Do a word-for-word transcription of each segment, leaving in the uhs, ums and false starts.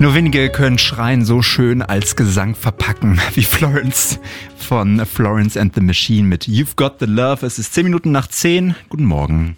Nur wenige können Schreien so schön als Gesang verpacken wie Florence von Florence and the Machine mit You've Got the Love. Es ist zehn Minuten nach zehn. Guten Morgen.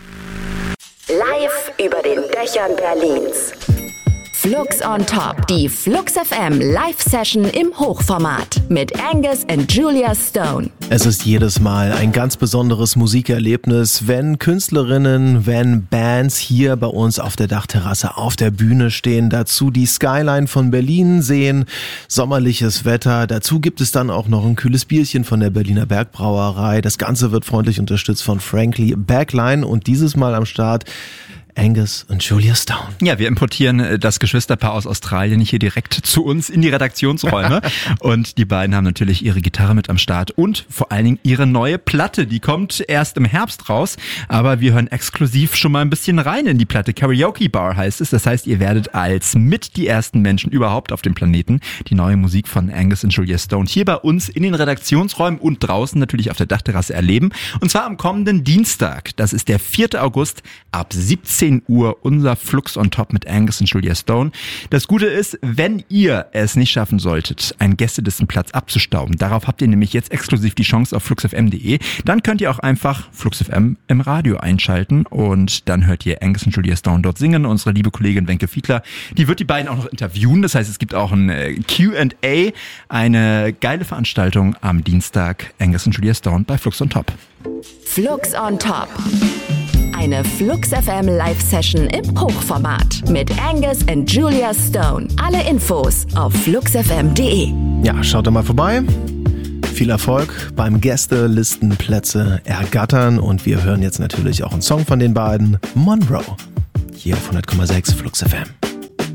Live über den Dächern Berlins. Flux on Top, die Flux F M Live-Session im Hochformat mit Angus und Julia Stone. Es ist jedes Mal ein ganz besonderes Musikerlebnis, wenn Künstlerinnen, wenn Bands hier bei uns auf der Dachterrasse auf der Bühne stehen, dazu die Skyline von Berlin sehen, sommerliches Wetter, dazu gibt es dann auch noch ein kühles Bierchen von der Berliner Bergbrauerei. Das Ganze wird freundlich unterstützt von Frankly Backline und dieses Mal am Start Angus und Julia Stone. Ja, wir importieren das Geschwisterpaar aus Australien hier direkt zu uns in die Redaktionsräume. Und die beiden haben natürlich ihre Gitarre mit am Start und vor allen Dingen ihre neue Platte. Die kommt erst im Herbst raus, aber wir hören exklusiv schon mal ein bisschen rein in die Platte. Karaoke Bar heißt es. Das heißt, ihr werdet als mit die ersten Menschen überhaupt auf dem Planeten die neue Musik von Angus und Julia Stone hier bei uns in den Redaktionsräumen und draußen natürlich auf der Dachterrasse erleben. Und zwar am kommenden Dienstag. Das ist der vierte August ab siebzehn Uhr unser Flux on Top mit Angus und Julia Stone. Das Gute ist, wenn ihr es nicht schaffen solltet, einen Gästelistenplatz abzustauben, darauf habt ihr nämlich jetzt exklusiv die Chance auf fluxfm punkt de, dann könnt ihr auch einfach Flux F M im Radio einschalten und dann hört ihr Angus und Julia Stone dort singen. Unsere liebe Kollegin Wenke Fiedler, die wird die beiden auch noch interviewen. Das heißt, es gibt auch ein Q and A, eine geile Veranstaltung am Dienstag. Angus und Julia Stone bei Flux on Top. Flux on Top. Eine Flux F M Live-Session im Hochformat mit Angus und Julia Stone. Alle Infos auf fluxfm punkt de. Ja, schaut da mal vorbei. Viel Erfolg beim Gästelistenplätze ergattern und wir hören jetzt natürlich auch einen Song von den beiden, Monroe, hier auf hundert Komma sechs Flux F M.